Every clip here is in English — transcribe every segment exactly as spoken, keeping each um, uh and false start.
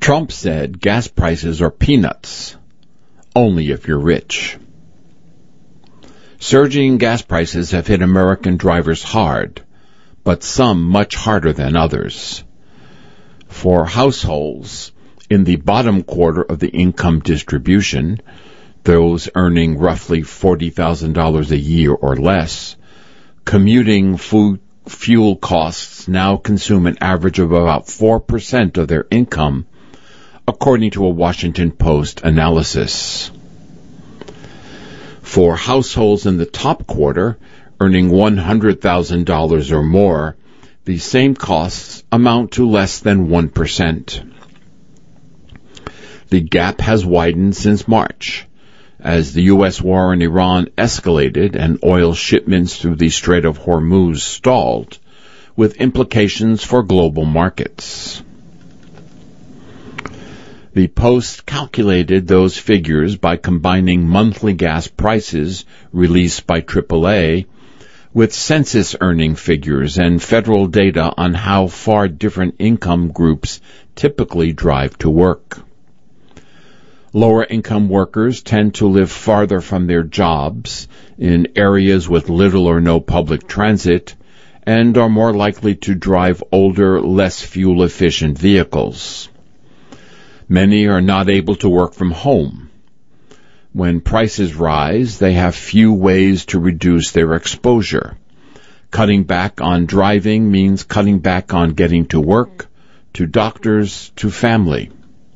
Trump said gas prices are peanuts, only if you're rich. Surging gas prices have hit American drivers hard, but some much harder than others. For households in the bottom quarter of the income distribution, those earning roughly forty thousand dollars a year or less, commuting food, fuel costs now consume an average of about four percent of their income, according to a Washington Post analysis. For households in the top quarter, earning one hundred thousand dollars or more, the same costs amount to less than one percent. The gap has widened since March, as the U S war in Iran escalated and oil shipments through the Strait of Hormuz stalled, with implications for global markets. The Post calculated those figures by combining monthly gas prices released by triple A with census earning figures and federal data on how far different income groups typically drive to work. Lower-income workers tend to live farther from their jobs in areas with little or no public transit and are more likely to drive older, less fuel-efficient vehicles. Many are not able to work from home. When prices rise, they have few ways to reduce their exposure. Cutting back on driving means cutting back on getting to work, to doctors, to family.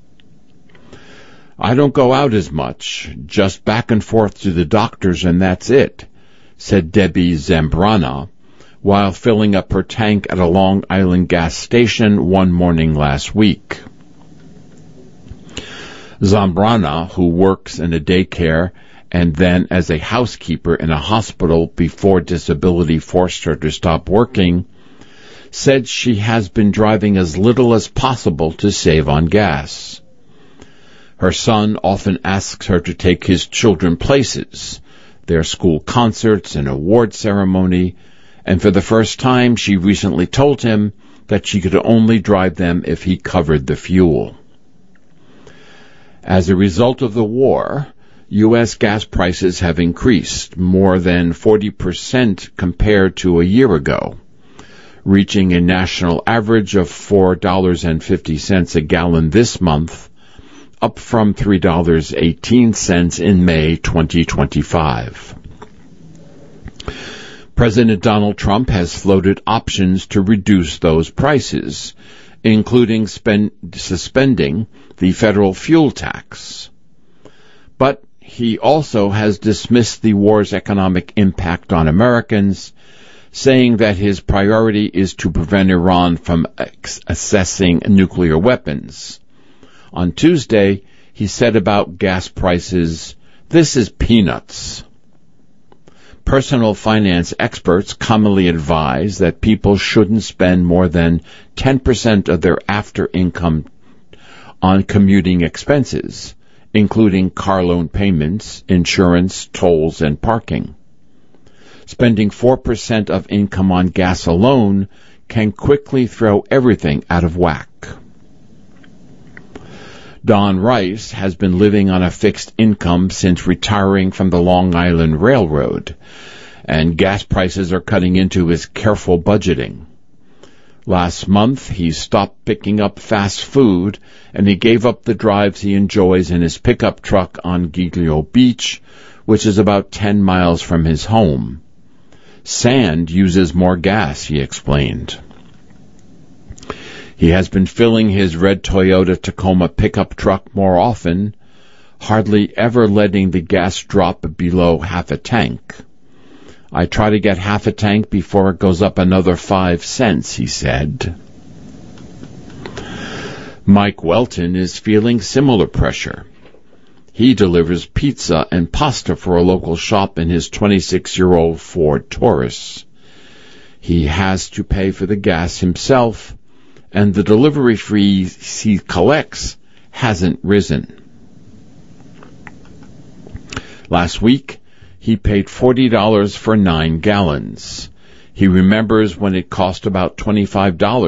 I don't go out as much, just back and forth to the doctors and that's it, said Debbie Zambrana, while filling up her tank at a Long Island gas station one morning last week. Zambrana, who works in a daycare and then as a housekeeper in a hospital before disability forced her to stop working, said she has been driving as little as possible to save on gas. Her son often asks her to take his children places, their school concerts and award ceremony, and for the first time she recently told him that she could only drive them if he covered the fuel. As a result of the war, U S gas prices have increased more than forty percent compared to a year ago, reaching a national average of four dollars and fifty cents a gallon this month, up from three dollars and eighteen cents in May twenty twenty-five. President Donald Trump has floated options to reduce those prices, including spend, suspending the federal fuel tax. But he also has dismissed the war's economic impact on Americans, saying that his priority is to prevent Iran from accessing nuclear weapons. On Tuesday, he said about gas prices, "This is peanuts." Personal finance experts commonly advise that people shouldn't spend more than ten percent of their after-income on commuting expenses, including car loan payments, insurance, tolls, and parking. Spending four percent of income on gas alone can quickly throw everything out of whack. Don Rice has been living on a fixed income since retiring from the Long Island Railroad, and gas prices are cutting into his careful budgeting. Last month, he stopped picking up fast food, and he gave up the drives he enjoys in his pickup truck on Giglio Beach, which is about ten miles from his home. Sand uses more gas, he explained. He has been filling his red Toyota Tacoma pickup truck more often, hardly ever letting the gas drop below half a tank. I try to get half a tank before it goes up another five cents, he said. Mike Welton is feeling similar pressure. He delivers pizza and pasta for a local shop in his twenty-six-year-old Ford Taurus. He has to pay for the gas himself, and the delivery fee he collects hasn't risen. Last week, he paid forty dollars for nine gallons. He remembers when it cost about twenty-five dollars